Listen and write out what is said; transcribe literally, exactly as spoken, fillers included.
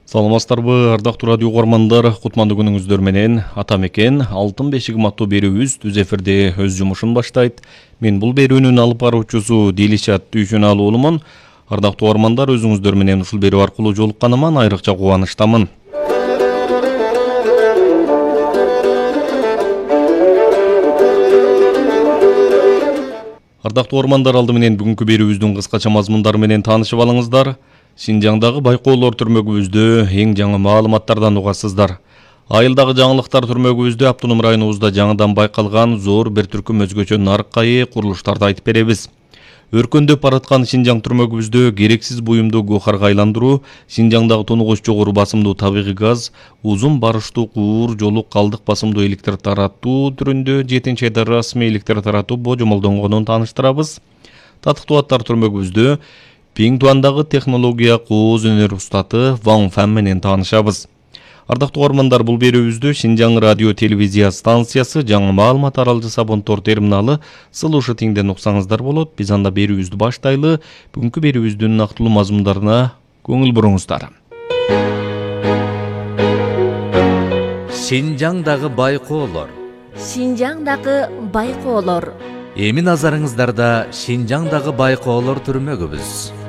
Саламатсыздарбы, ардактуу радио угармандар, кутмандуу күнүңүздөр менен ата мекен алтын бешигим аттуу берүүбүз түз эфирде өз жумушун баштайт. Мен бул берүүнүн алып баруучусу Дилишат Дүйшөналуулумун. Ардактуу угармандар, өзүңүздөр менен ушул берүү аркылуу жолукканыма айрыкча кубанычтамын. Ардактуу угармандар, алды менен бүгүнкү берүүбүздүн кыскача мазмундары менен таанышып алыңыздар. Шинжаңдагы байкоолор түрмөгүбүздө эң жаңы маалыматтардан угасыздар. Айылдагы жаңылыктар түрмөгүбүздө автоном районубузда жаңыдан байкалган зор бир түркүм өзгөчө нарыккайы курулуштарды айтып беребиз. Өркөндөп бараткан Шинжаң түрмөгүбүздө керексиз буюмду гохарга айландыруу, Шинжаңдагы тунугуч жогору басымдуу табигый газ, узун барыштуу куур жолу калдык басымдуу электр таратуу түрүндө жетинчи айда расмий электр таратуу божомолдонгонун тааныштырабыз. Татыктуу аттар түрмөгүбүздө Пиңтуандагы технология кооз өнөр устаты Ван Фан менен таанышабыз. Ардактуу угармандар, бул берүүбүздү Шинжаң радио телевизия станциясы жаңы маалымат аралжы Сабонтор терминалы сылышы тиңден уксаңыздар болот. Биз анда берүүбүздү баштайлы. Бүгүнкү берүүбүздүн нактылуу мазмундарына көңүл буруңуздар. Шинжаңдагы байкоолор. Шинжаңдагы байкоолор. Эми назарыңыздарда Шинжаңдагы байкоолор түрмөгүбүз.